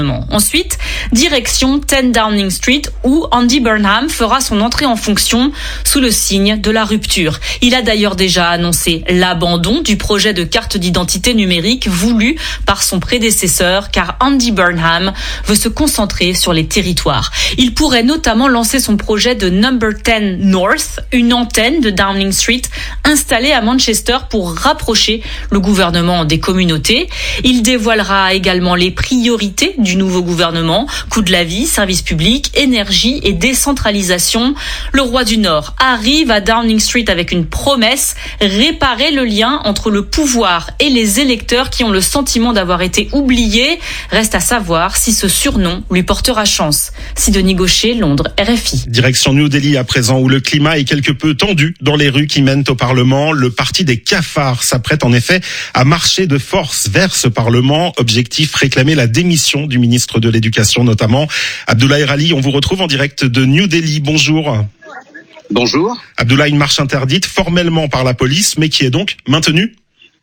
Ensuite, direction 10 Downing Street où Andy Burnham fera son entrée en fonction sous le signe de la rupture. Il a d'ailleurs déjà annoncé l'abandon du projet de carte d'identité numérique voulu par son prédécesseur car Andy Burnham veut se concentrer sur les territoires. Il pourrait notamment lancer son projet de Number 10 North, une antenne de Downing Street installée à Manchester pour rapprocher le gouvernement des communautés. Il dévoilera également les priorités du nouveau gouvernement, coût de la vie, services publics, énergie et décentralisation. Le roi du Nord arrive à Downing Street avec une promesse, réparer le lien entre le pouvoir et les électeurs qui ont le sentiment d'avoir été oubliés. Reste à savoir si ce surnom lui portera chance. Sidonie Gaucher, Londres, RFI. Direction New Delhi à présent où le climat est quelque peu tendu dans les rues qui mènent au Parlement. Le parti des cafards s'apprête en effet à marcher de force vers ce Parlement. Objectif, réclamer la démission du ministre de l'Éducation notamment. Abdoulaye Rali, on vous retrouve en direct de New Delhi. Bonjour. Bonjour. Abdoulaye, une marche interdite formellement par la police, mais qui est donc maintenue.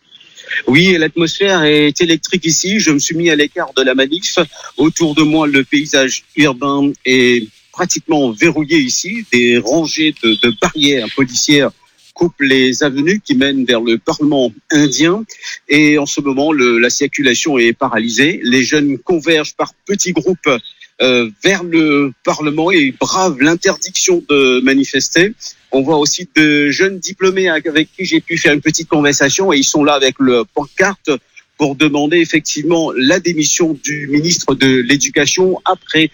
Oui, l'atmosphère est électrique ici. Je me suis mis à l'écart de la manif. Autour de moi, le paysage urbain est pratiquement verrouillé ici. Des rangées de barrières policières coupent les avenues qui mènent vers le Parlement indien. Et en ce moment, la circulation est paralysée. Les jeunes convergent par petits groupes vers le Parlement et bravent l'interdiction de manifester. On voit aussi de jeunes diplômés avec qui j'ai pu faire une petite conversation et ils sont là avec le pancarte pour demander effectivement la démission du ministre de l'Éducation après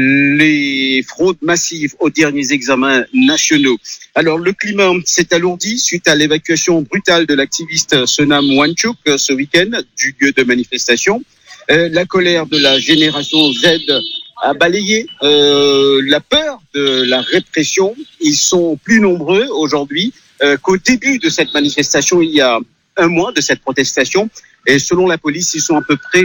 les fraudes massives aux derniers examens nationaux. Alors le climat s'est alourdi suite à l'évacuation brutale de l'activiste Sonam Wangchuk ce week-end du lieu de manifestation. La colère de la génération Z a balayé la peur de la répression. Ils sont plus nombreux aujourd'hui qu'au début de cette manifestation, il y a un mois de cette protestation. Et selon la police, ils sont à peu près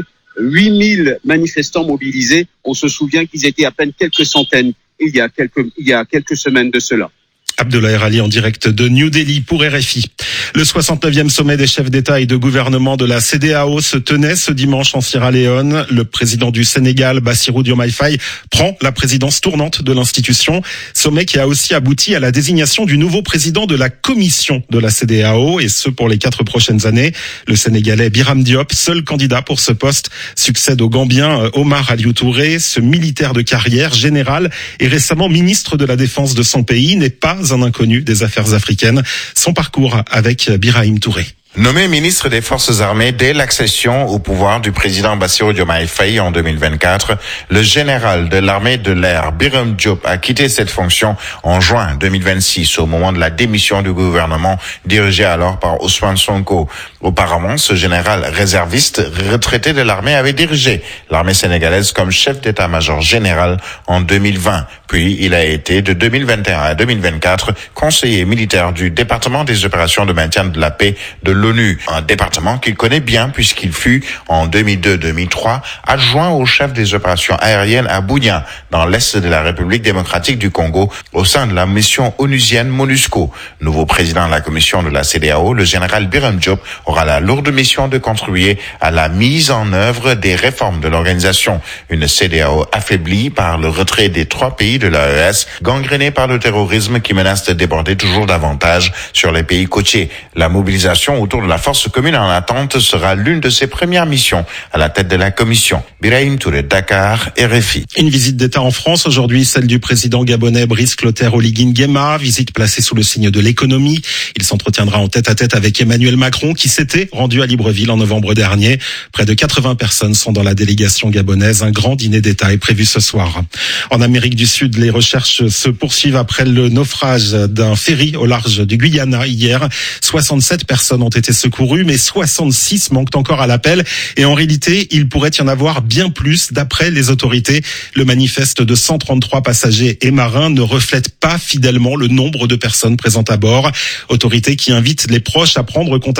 8000 manifestants mobilisés. On se souvient qu'ils étaient à peine quelques centaines il y a quelques semaines de cela. Abdoulaye Rali en direct de New Delhi pour RFI. Le 69e sommet des chefs d'État et de gouvernement de la CEDEAO se tenait ce dimanche en Sierra Leone. Le président du Sénégal, Bassirou Diomaye Faye, prend la présidence tournante de l'institution. Sommet qui a aussi abouti à la désignation du nouveau président de la commission de la CEDEAO, et ce pour les 4 prochaines années. Le Sénégalais Biram Diop, seul candidat pour ce poste, succède au Gambien Omar Aliou Touré. Ce militaire de carrière, général et récemment ministre de la Défense de son pays, n'est pas un inconnu des affaires africaines. Son parcours avec Birahim Touré. Nommé ministre des Forces armées dès l'accession au pouvoir du président Bassirou Diomaye Faye en 2024, le général de l'armée de l'air Biram Diop a quitté cette fonction en juin 2026 au moment de la démission du gouvernement dirigé alors par Ousmane Sonko. Auparavant, ce général réserviste retraité de l'armée avait dirigé l'armée sénégalaise comme chef d'état-major général en 2020. Puis, il a été de 2021 à 2024 conseiller militaire du département des opérations de maintien de la paix de l'ONU, un département qu'il connaît bien puisqu'il fut en 2002-2003 adjoint au chef des opérations aériennes à Bunia, dans l'est de la République démocratique du Congo, au sein de la mission onusienne MONUSCO. Nouveau président de la commission de la CEDEAO, le général Biram Diop aura la lourde mission de contribuer à la mise en œuvre des réformes de l'organisation. Une CEDEAO affaiblie par le retrait des 3 pays de l'AES, gangrénée par le terrorisme qui menace de déborder toujours davantage sur les pays côtiers. La mobilisation autour de la force commune en attente sera l'une de ses premières missions à la tête de la commission. Birahim Touré, Dakar, RFI. Une visite d'État en France aujourd'hui, celle du président gabonais Brice Clotaire Oligui Nguema, visite placée sous le signe de l'économie. Il s'entretiendra en tête-à-tête avec Emmanuel Macron qui s'était rendu à Libreville en novembre dernier. Près de 80 personnes sont dans la délégation gabonaise. Un grand dîner d'État est prévu ce soir. En Amérique du Sud, les recherches se poursuivent après le naufrage d'un ferry au large du Guyana hier. 67 personnes ont été secourues, mais 66 manquent encore à l'appel. Et en réalité, il pourrait y en avoir bien plus d'après les autorités. Le manifeste de 133 passagers et marins ne reflète pas fidèlement le nombre de personnes présentes à bord. Autorités qui invitent les proches à prendre contact avec elles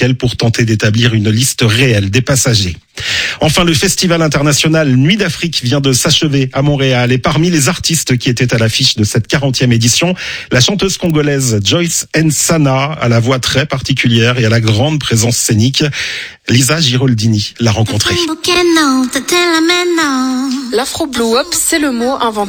hôtel pour tenter d'établir une liste réelle des passagers. Enfin, le festival international Nuit d'Afrique vient de s'achever à Montréal. Et parmi les artistes qui étaient à l'affiche de cette 40e édition, la chanteuse congolaise Joyce Nsana, à la voix très particulière et à la grande présence scénique. Lisa Giroldini l'a rencontrée. L'afro blow-up, c'est le mot inventé